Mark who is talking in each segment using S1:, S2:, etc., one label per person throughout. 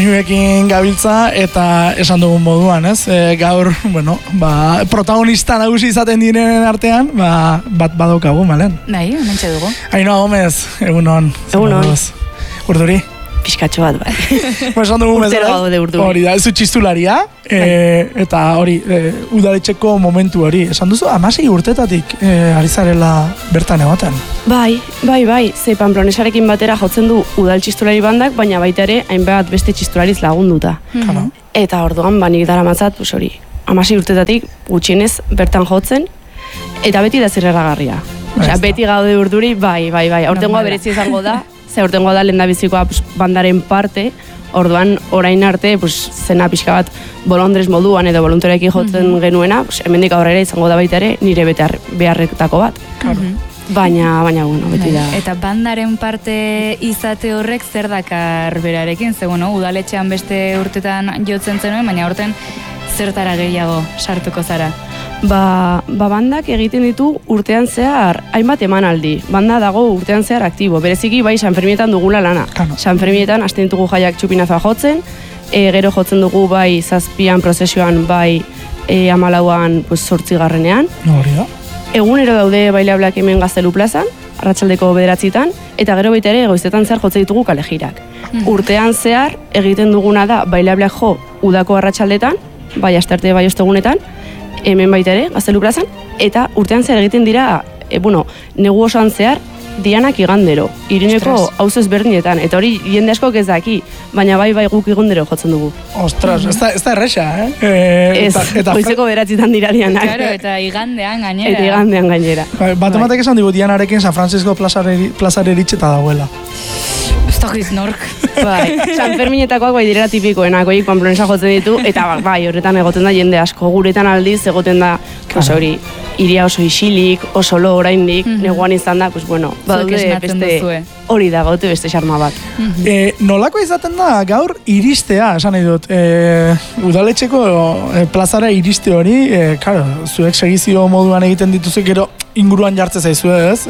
S1: Inuekin gabiltza eta esan dugun moduan, ez? Gaur, bueno, protagonista nagusi izaten direnen artean, bat badaukagu, malen?
S2: Bai, hementxe dugu.
S1: Ainhoa Gomez, egunon.
S3: Egunon.
S1: Urduri?
S3: Pizkatxo bat, bai.
S1: Esan dugun bezala.
S3: Urtero gaude urduri.
S1: Hori da, ez du txistularia, eta hori, udaletxeko momentu hori. Esan duzu, 16 urtetatik ari zarela bertan egoten.
S3: Bai, ze Pamplonesarekin batera jotzen du udal txistulari bandak, baina baita ere, hainbat beste txistulariz lagunduta. Eta orduan, nik daramatzat, hori, 16 urtetatik gutxienez bertan jotzen, eta beti da zirreragarria. Osea, beti gaude urduri, bai. Aurtengoa berezi izango da, ze aurtengoa da lehendabizikoa bandaren parte, orduan orain arte zena pixka bat bolondrez moduan edo voluntarioekin jotzen genuena, hemendik aurrera izango da baita ere nire beharretako bat. Baina, bueno, beti da.
S2: Eta bandaren parte izate horrek zer dakar berarekin, ze bueno, udaletxean beste urtetan jotzen zenuen, baina aurten zertara gehiago sartuko zara? Bandak egiten ditu urtean zehar hainbat emanaldi. Banda dago urtean zehar aktibo. Bereziki bai Sanfermietan dugula lana. Sanfermietan hasten ditugu jaiak txupinazoa jotzen, gero jotzen dugu bai 7an prozesioan, bai 14an 8garrenean.
S1: Hori da.
S3: Egunero daude bailablak hemen Gaztelu plazan, arratsaldeko 9:00, eta gero baita ere goizetan zehar jotzen ditugu kalejirak. Urtean zehar egiten duguna da bailablak jo udako arratsaldetan, bai astarte bai ostegunetan, hemen baita ere, Gaztelu plazan, eta urtean zehar egiten dira, negu osoan zehar, dianak igandero, Irineko auzo ezberdinetan, eta hori jende askok ez daki, baina bai guk igandero jotzen dugu.
S1: Ostras, ez da erresa,
S3: Ez, goizeko 9:00 dira dianak.
S2: Claro, eta igandean gainera.
S1: Bat esan digu Dianarekin San Francisco plazare eritxeta dauela.
S2: Ez dakiz nork.
S3: Bai, San Ferminetakoak bai direla tipikoenak, hori Pamplonesa jotzen ditu, eta bai, horretan egoten da jende asko, guretan aldiz egoten da, hori, iria oso isilik, oso lo oraindik, neguan izan da, bueno, badaude beste, hori da, gaute beste xarma bat.
S1: Nolako izaten da gaur iristea, esan nahi dut, udaletxeko plazara iriste hori, zuek segizio moduan egiten dituzek, gero inguruan jartze zaizu ez,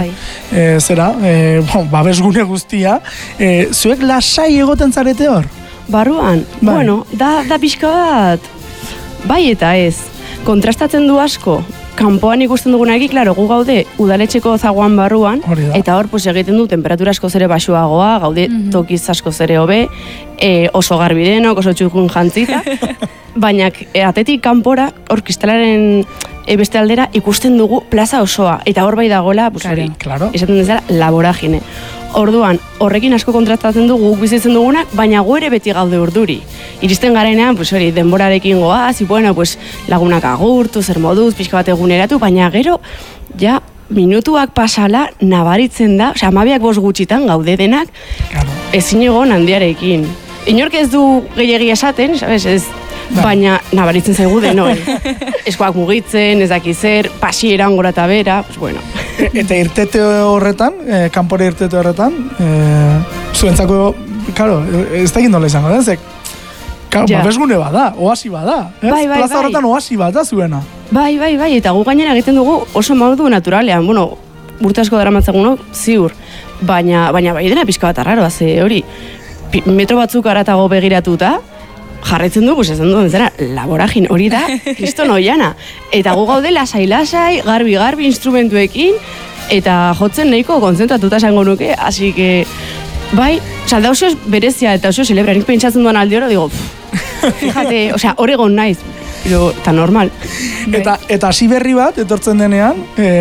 S1: zera, babesgune guztia, zuek lasai egoten zarete hor?
S3: Barruan, bueno, da pixka bat, bai eta ez, kontrastatzen du asko, kanpoan ikusten dugunarekin, klaro, gu gaude udaletxeko zagoan barruan, eta hor egiten du temperatura asko zere basuagoa, gaude tokiz asko zere hobe, oso garbi denok, oso txukun jantzita, baina atetik kanpora, hor kristalaren beste aldera ikusten dugu plaza osoa, eta hor bai dagoela, esaten dezala, laboragine. Orduan, horrekin asko kontrastatzen dugu guk bizitzen dugunak, baina gu ere beti gaude urduri. Iristen garenean, hori, denborarekin goaz, lagunak agurtu, zer moduz, pixka bat eguneratu, baina gero, ja, minutuak pasala nabaritzen da, 12 gutxitan gaude denak, ezin egon handiarekin. Inork ez du gehiegi esaten, sabes, ez, baina nabaritzen zaigu denoi. Eskoak mugitzen, ez daki zer, pasieran gora eta bera, bueno.
S1: Eta irtete horretan, kanpore irtete horretan, zuentzako, claro, ez da egin dola izango, ez? Babesgune bada, oasi bada, ez? Plaza horretan oasi bada zuena.
S3: Bai, eta gu gainera egiten dugu oso modu naturalean, urte asko daramatzagunok, ziur, baina bai dena pixka bat arraroa, ze hori, metro batzuk aratago begiratuta, jarretzen du, esan duen zera, laboragin hori da, kriston oiana. Eta gu gaude lasai, garbi instrumentuekin, eta jotzen nahiko konzentratuta esango nuke, así que, bai, da oso berezia eta oso celebra, nik pentsatzen duan aldi hori, digo, fíjate, hor egon naiz, eta normal.
S1: Eta hasi berri bat, etortzen denean,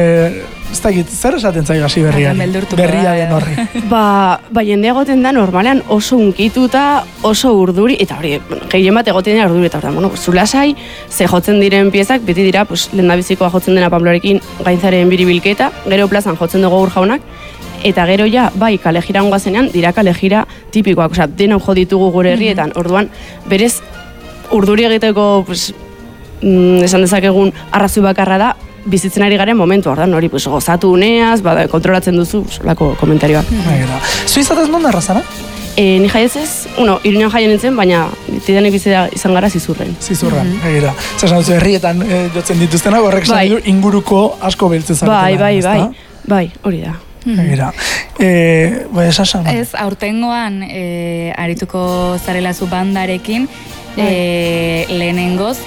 S1: ez dakit, zer esaten zaigu hasi berria den horri?
S3: Jende egoten da normalean oso unkituta, oso urduri, eta hori, gehien bat egoten dira urduri, eta hori, zulasai, ze jotzen diren piezak, beti dira, lehendabizikoa jotzen dena Pamlorekin gainzaren biribilketa, gero plazan jotzen dugu urjaunak, eta gero ja, bai, kalejira ongoazenean, dira kalejira tipikoak, denok jo ditugu gure herrietan, orduan, berez, urduri egiteko, esan dezakegun arrazoi bakarra da, bizitzen ari garen momentu, ordan hori gozatu uneaz, kontrolatzen duzu, solako komentarioak.
S1: Zu izatez non darrazara?
S3: Ni jaiez ez, Iruñan jaien nintzen, baina tidanik bizitza izan gara Zizurren.
S1: Zizurren, egira. Zasan duzu, herrietan jotzen dituztenak, horrek esan du inguruko asko beltzen zaretela.
S3: Bai, hori da.
S1: Egira. Esasan?
S2: Ez, aurtengoan arituko zarela zu bandarekin, lehenengoz,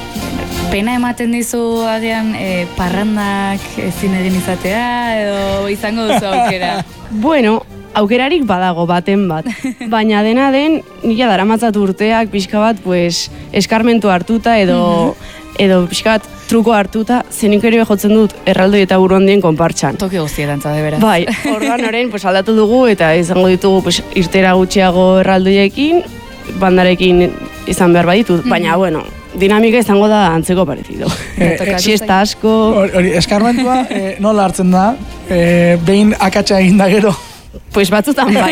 S2: pena ematen dizu agian parrandak ezin egin izatea, edo izango duzu aukera?
S3: Bueno, aukerarik badago baten bat. Baina dena den, nila daramatzat urteak pixka bat, pues, eskarmentu hartuta edo pixka bat truko hartuta, zenik ere jotzen dut erraldoi eta buru handien konpartxan.
S2: Toki guztietan zade beraz.
S3: Bai, orduan orain pues, aldatu dugu eta izango ditugu pues, irtera gutxiago erraldoiekin, bandarekin izan behar baditut, baina bueno, dinamika izango da antzeko parecido. Siesta asko...
S1: Hori, eskarmentua nola hartzen da, behin akatsa egin da gero?
S3: Pues batzutan bai.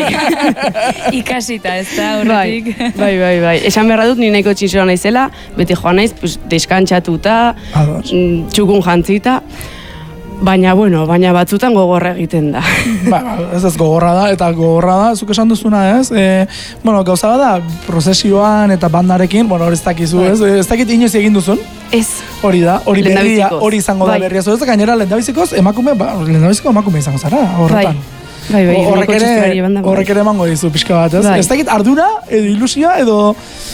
S2: Ikasita, ez da, horretik.
S3: Bai. Esan beharra dut, ni nahiko txintxoa naizela, beti joan naiz, pues, deskantxatuta, txukun jantzita, baina batzutan gogorra egiten da.
S1: Ez gogorra da, eta gogorra da, zuk esan duzuna ez, gauza da, prozesioan eta bandarekin, hori ez dakizu ez, ez dakit inoiz egin duzun?
S3: Ez.
S1: Hori da, hori berria, hori izango da berria, ez da gainera lehendabizikoz, lehendabiziko emakume izango zara, horretan.
S3: Bai,
S1: horrek ere emango dizu pixka bat, ez? Ez dakit ardura, edo ilusia, edo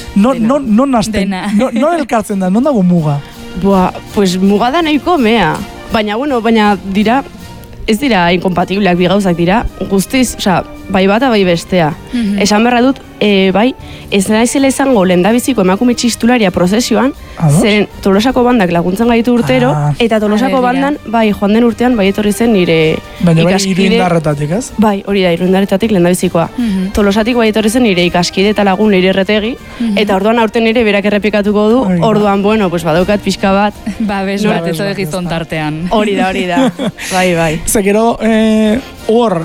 S1: non nazten, non elkartzen da, non dago muga?
S3: Pues muga da nahiko mea. Baina dira, ez dira inkompatibleak bi gauzak dira, guztiz, bai bata bai bestea. Esan berra dut, bai, ez naizela izango lehendabiziko emakume txistularia prozesioan, zeren Tolosako bandak laguntzen gaitu urtero, eta Tolosako bandan, bai, joan den urtean, bai etorri zen nire ikaskide...
S1: Baina Iruindarretatik, ez?
S3: Bai, hori da, Iruindarretatik lehendabizikoa. Tolosatik bai etorri zen nire ikaskide eta lagun nire erretegi, eta orduan aurten nire berak errepikatuko du, orduan, pues badaukat pixka bat.
S2: Babes bat, ez da gizon tartean.
S3: Hori da, bai.
S1: Zekero, hor,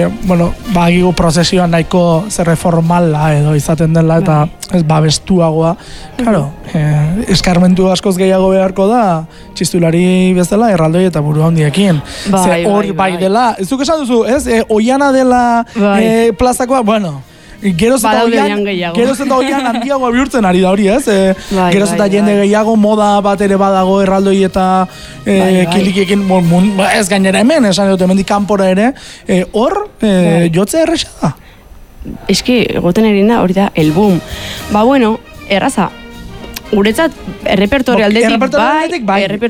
S1: bagigu prozesioan nahiko zerre formala edo izaten dela eta ez babestuagoa. Claro, eskarmentu askoz gehiago beharko da txistulari bezala erraldoi eta buru handiekin. Hori bai dela, ez duk esan duzu, ez? Oiana dela plazakoa, Geroz eta oian handiagoa bihurtzen ari da hori, ez? Geroz eta jende gehiago moda bat ere badago erraldoi eta kilikiekin, ez gainera hemen, esan dut, hemendik kanpora ere, hor, jotze erresa da?
S3: Eski, egoten erin da, hori da, el boom. Erraza, guretzat, errepertori aldetik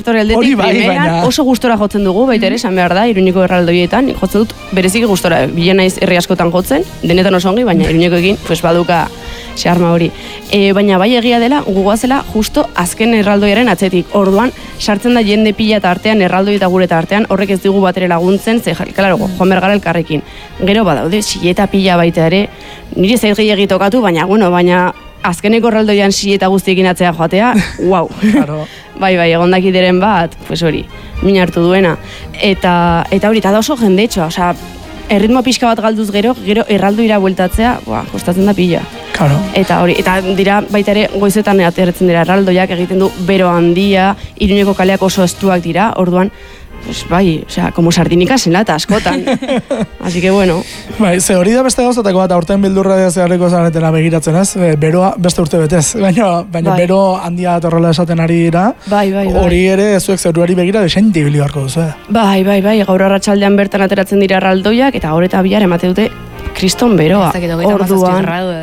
S3: primeran oso gustora jotzen dugu, baita ere, esan behar da, Iruñeko erraldoietan, jotzen dut, berezik gustora, bila naiz herri askotan jotzen, denetan oso ongi, baina Iruñekoekin, pues baduka xarma hori. Baina bai egia dela, gugoazela, justo azken erraldoiaren atzetik. Orduan, sartzen da jende pila eta artean, erraldoi eta gure eta artean, horrek ez digu batere laguntzen, klaro, joan bergara elkarrekin. Gero badaude, sileta pila baita ere, niri zait gehiagi tokatu, baina azkeneko erraldoian sileta guztiekin atzea joatea, wow. Bai, egondakideren bat, pues hori, min hartu duena. Eta hori, eta da oso jendetxoa, erritmo pixka bat galduz gero erraldoira bueltatzea, kostatzen da pila. Eta hori, eta dira baita ere goizetan ateratzen dira erraldoiak egiten du bero handia, Iruñeko kaleak oso estuak dira, orduan, pues bai, como sardinika zen lata askotan. Así que bueno.
S1: Bai, ze hori da beste gauzatako bat, aurten bildurra zeharreko zaretela begiratzen ez, beroa beste urte betez, baina bero handia atorrela esaten ari dira, hori ere zuek zeruari begira desenti bilio harko duzu.
S3: Bai, gaur arratsaldean bertan ateratzen dira erraldoiak, eta gaur eta bihar emate dute kriston beroa.
S2: Orduan.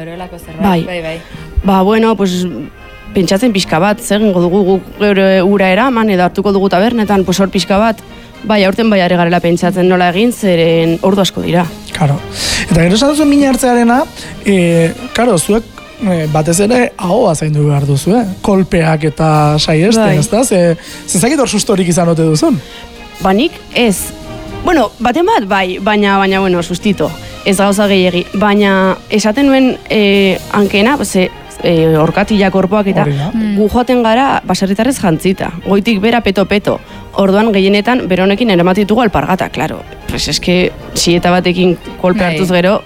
S3: Pues pentsatzen pixka bat, zegingo dugu guk ura eraman edo hartuko dugu tabernetan, pues hor pixka bat, aurten bai are garela pentsatzen nola egin, zeren ordu asko dira.
S1: Karo. Eta gero esan duzu mina hartzearena, zuek batez ere ahoa zaindu behar duzu, kolpeak eta saiesten, ez da? Zezakit hor sustorik izan ote duzun?
S3: Banik ez. Baten bat bai, baina sustito. Ez gauza gehiagi. Baina esaten nuen hankena, orkatila korpoak eta gu joaten gara baserritarrez jantzita. Goitik bera peto-peto. Orduan gehienetan beronekin eramatitugu alpargata, klaro. Pues eske, sieta batekin kolpe hartuz gero,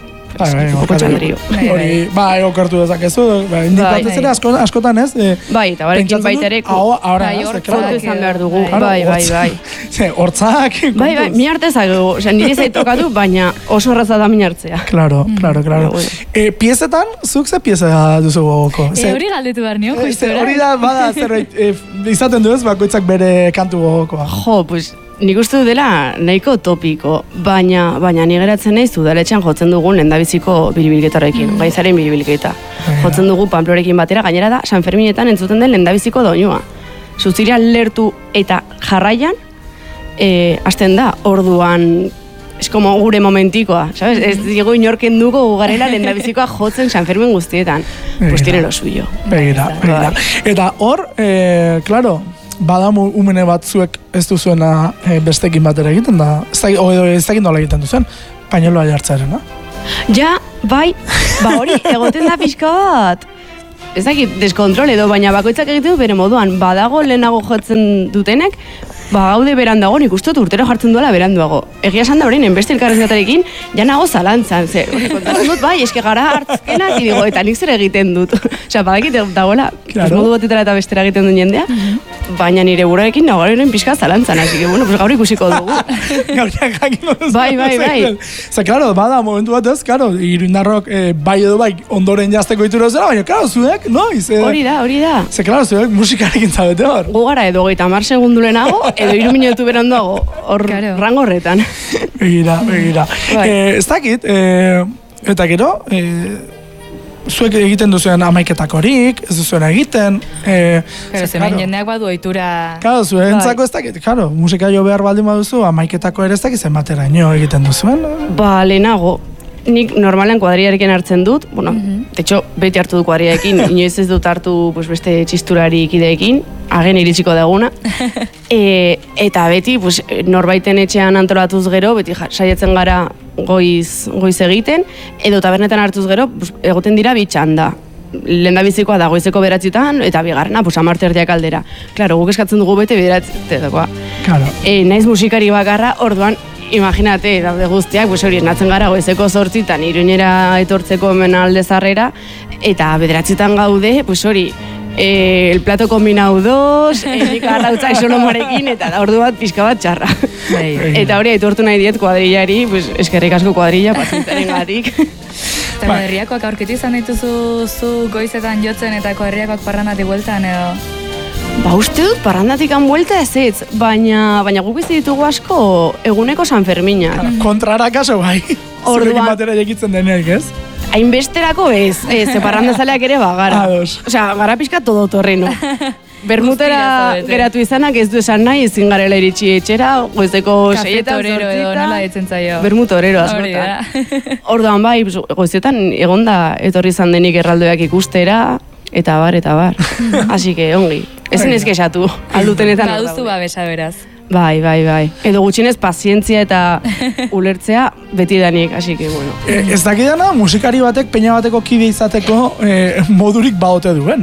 S1: Bai, okertu dezakezu, batez ere askotan ez.
S3: Bai, eta barekin baita ere foto izan behar dugu. Bai.
S1: Hortzak.
S3: Bai, mi hartezak dugu, nire zaitokatu, baina oso erraza da min hartzea.
S1: Claro. Piezetan, zuk ze pieza duzu gogoko?
S2: Hori galdetu behar nioko,
S1: hori da, bada, zerbait, izaten du ez, bakoitzak bere kantu gogokoa.
S3: Jo, pues, nik uste dut dela nahiko topiko, baina ni geratzen naiz udaletxean jotzen dugun lehendabiziko biribilketarekin, gaizaren biribilketa. Jotzen dugu Pamplorekin batera, gainera da San Ferminetan entzuten den lehendabiziko doinua. Zuziria lertu eta jarraian, hasten da, orduan, es como gure momentikoa, ¿sabes? Ez digo inorken dugu garela lehendabizikoa jotzen San Fermin guztietan. Pues tiene lo suyo.
S1: Begira. Eta hor, claro, bada umene batzuek ez duzuena bestekin batera egiten da, ez dakit nola egiten duzuen, pañueloa jartzearena.
S3: Ja, bai, hori, egoten da pixka bat. Ez dakit, deskontrol edo, baina bakoitzak egiten du bere moduan, badago lehenago jotzen dutenek, gaude berandago, nik uste dut urtero jartzen duela beranduago. Egia esan da horrein, enbeste elkarrezketarekin, ja nago zalantzan, kontatzen dut, bai, eske gara hartzkenak, digo, eta nik zer egiten dut. Osea, badakit dagoela, modu batetara eta bestera egiten duen jendea, baina nire buruarekin nago horrein pixka zalantzan, hasi que, bueno, pues gaur ikusiko dugu.
S1: Gauriak jakin dut.
S3: Bai.
S1: Zer, klaro, bada, momentu batez, klaro, iruindarrok bai edo bai ondoren jazteko ituro zera, baina, klaro, zuek, noiz?
S3: Hori da.
S1: Zer, klaro, zuek musikarekin zabete hor.
S3: Gu gara edo 30 segundu lehenago, edo 3 minutu beranduago, hor rango horretan.
S1: Begira. Ez dakit, eta gero, zuek egiten duzuen amaiketakorik, ez duzuen egiten.
S2: Zemen jendeak badu ohitura.
S1: Claro, zuentzako ez dakit, musika jo behar baldin baduzu, amaiketako ere ez dakit zenbateraino egiten duzuen.
S3: Lehenago, nik normalen kuadriarekin hartzen dut, bueno, de hecho, beti hartu du kuadriarekin, inoiz ez dut hartu beste txisturari ikideekin, agen iritsiko daguna. Eta beti, norbaiten etxean antolatuz gero, beti saiatzen gara goiz egiten, edo tabernetan hartuz gero, egoten dira bitxanda. Lehendabizikoa da goizeko 9:00 eta bigarrena, 10:00 aldera. Claro, guk eskatzen dugu bete 9:00.
S1: Claro.
S3: Naiz musikari bakarra, orduan, imaginate, daude guztiak, hori, natzen gara goizeko 8:00 Iruñera etortzeko hemen alde zarrera, eta 9:00 gaude, hori, el plato combinado 2, nik arrautza isolomorekin, eta da ordu bat pixka bat txarra. Eta hori, aitortu nahi diet kuadrillari, eskerrik asko kuadrilla, pazientzaren gatik.
S2: Eta kuadrillakoak aurkitu izan dituzu zu goizetan jotzen eta kuadrillakoak parrandatik bueltan edo?
S3: Uste dut, parrandatik buelta ez, baina guk bizi ditugu asko eguneko San Fermina.
S1: Kontrara kaso bai, zurekin batera jekitzen denek, ez?
S3: Hainbesterako ez, parrandazaleak ere bagara. Osea, gara pixka todo torreno. Bermutera geratu izanak ez du esan nahi, ezin garela iritsi etxera, goizeko 6:00
S2: torero edo nola ditzen zaio.
S3: Bermutorero askotan. Orduan bai, goizetan egonda etorri izan denik erraldoiak ikustera, eta bar. Así que, ongi. Ezin ez kexatu, aldutenetan.
S2: Baduzu babesa beraz.
S3: Bai. Edo gutxinez pazientzia eta ulertzea beti danik, así que, bueno.
S1: Ez dakidana, musikari batek, peña bateko kide izateko modurik baote duen.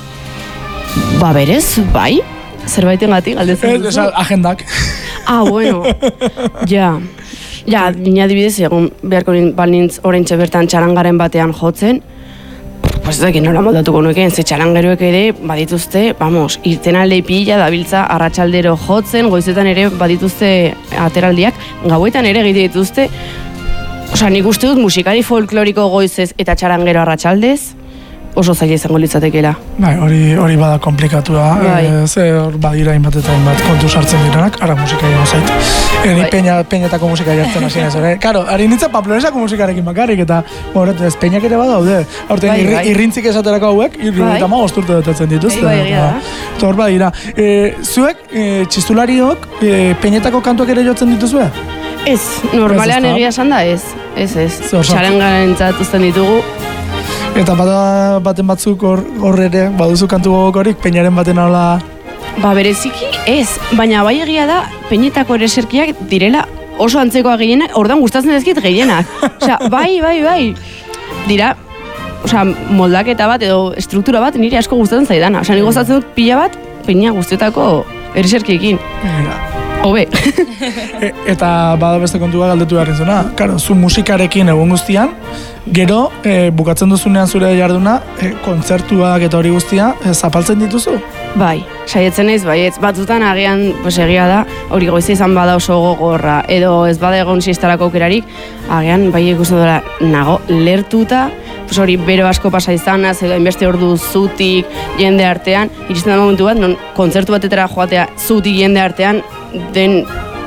S3: Berez, bai. Zerbaiten gati, galdetzen duzu.
S1: Agendak.
S3: Bueno. Ja, nina adibidez, egon beharko balintz oraintxe bertan txarangaren batean jotzen, ez dakit nola moldatuko nuken, ze txarangeroek ere badituzte, irten alde pila dabiltza arratsaldero jotzen, goizetan ere badituzte ateraldiak, gauetan ere egite dituzte. Nik uste dut musikari folkloriko goizez eta txarangero arratsaldez, oso zaila izango litzatekeela.
S1: Hori bada komplikatua, hor badira hainbat eta hainbat kontu sartzen direnak, ara musika jo zait. Ni peñetako musika jartzen hasi naiz ere. Karo, ari nintzen Pamplonesako musikarekin bakarrik, eta ez peñak ere badaude. Horten irrintzik esaterako hauek, 75 urte betetzen dituzte. Eta hor badira. Zuek, txistulariok, peñetako kantuak ere jotzen dituzue?
S3: Ez, normalean egia esan da ez. Txarangaren uzten ditugu.
S1: Eta baten batzuk hor ere, baduzu kantu gogokorik, peñaren baten hola...
S3: Bereziki ez, baina bai egia da, peñetako ereserkiak direla oso antzekoa gehienak, ordan gustatzen dezkit gehienak. Bai. Dira, moldaketa bat edo struktura bat nire asko gustatzen zaidana. Ni gozatzen dut pila bat, peña guztietako ereserkiekin. Hobe.
S1: Eta bada beste kontua galdetu behar izuna. Karo, zu musikarekin egun guztian, gero, bukatzen duzunean zure jarduna, kontzertuak eta hori guztia, zapaltzen dituzu?
S3: Bai, saietzen ez, batzutan agian, egia da, hori goize izan bada oso gogorra, edo ez bada egon siestarako aukerarik, agian, bai ikusten dela, nago, lertuta, hori bero asko pasa izanaz, edo hainbeste ordu zutik jende artean, iristen da momentu bat, non kontzertu batetara joatea zutik jende artean, den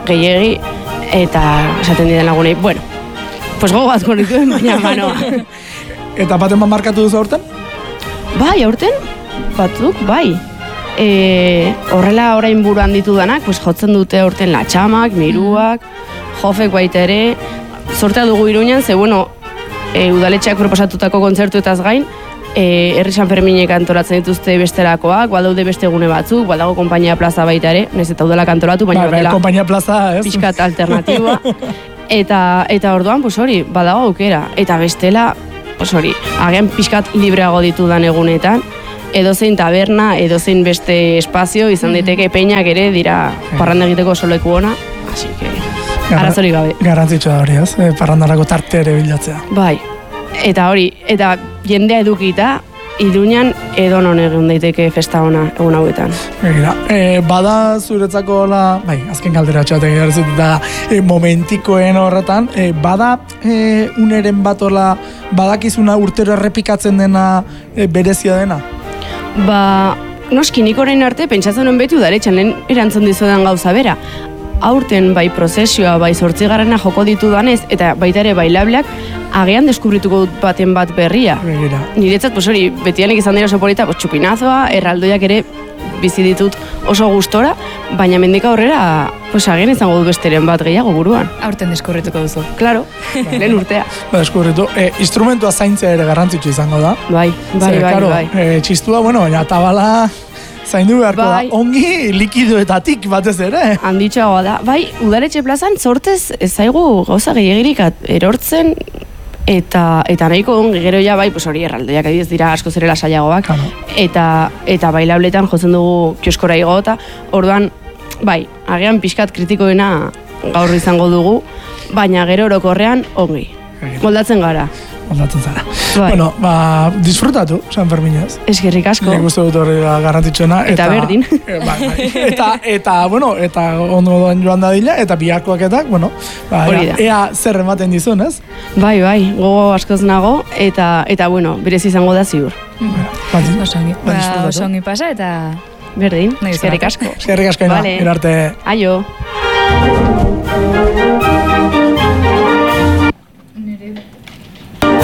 S3: gehiegi, eta esaten didan lagunei, bueno, pues gogo bat dituen, baina manoa.
S1: Eta baten bat markatu duzu aurten?
S3: Bai, aurten, batzuk, bai. Horrela orain buruan ditudanak, pues jotzen dute aurten latxamak, miruak, jofek baita ere, sortea dugu Iruñan, ze bueno, udaletxeak proposatutako kontzertuetaz gain, Herri San Ferminek antolatzen dituzte bestelakoak, badaude beste egune batzuk, badago konpainia plaza baita ere, nez eta udala antolatu, baina dela
S1: konpainia plaza, ez?
S3: Pixkat alternatiba. Eta orduan, pues hori, badago aukera. Eta bestela, pues hori, agian pixkat libreago ditudan egunetan, edozein taberna, edozein beste espazio, izan daiteke peinak ere dira parranda egiteko oso leku ona, así que arazori gabe.
S1: Garrantzitsua da hori, ez? Parrandarako tarte ere bilatzea.
S3: Bai, eta hori, eta jendea edukita, Iruñan edonon egin daiteke festa ona egun hauetan.
S1: Begira, bada zuretzako bai, azken galdera txatek gara da momentikoen horretan, bada uneren bat hola, badakizuna urtero errepikatzen dena berezia dena?
S3: Ba, noski nik orain arte pentsatzen honen beti udaletxan lehen erantzun dizudan gauza bera. Aurten bai prozesioa, bai 8garrena joko ditudanez, eta baita ere bailableak, agian deskubrituko dut baten bat berria.
S1: Begira.
S3: Niretzat, pues hori, betianik izan dira oso polita, pues txupinazoa, erraldoiak ere bizi ditut oso gustora, baina mendika aurrera, pues agian izango dut besteren bat gehiago buruan.
S2: Aurten deskubrituko duzu.
S3: Claro, lehen urtea.
S1: Deskubritu. Instrumentua zaintzea ere garrantzitsu izango da.
S3: Bai.
S1: Txistua, bueno, baina tabala zaindu beharko da. Ongi likidoetatik batez ere.
S3: Handitxoagoa da. Bai, udaletxe plazan sortez ez zaigu gauza gehiagirik erortzen eta nahiko ongi gero ja bai, pues hori erraldoiak adiz dira asko zerela saiagoak. Eta bailabletan jotzen dugu kioskora igo eta orduan, bai, agian pixkat kritikoena gaur izango dugu, baina gero orokorrean ongi. Moldatzen gara.
S1: Moldatzen zara.
S3: Bai.
S1: Bueno, disfrutatu, San Ferminez.
S3: Eskerrik asko.
S1: Nik uste dut hori garrantzitsuena.
S3: Eta berdin.
S1: Eta ondo doan joan dadila, eta biharkoaketak, bueno, ea zer ematen dizun, ez?
S3: Bai, gogo askoz nago, eta bueno, berez izango da ziur.
S2: Oso ongi pasa, eta...
S3: Berdin, eskerrik asko.
S1: Eskerrik asko, erarte.
S3: Aio.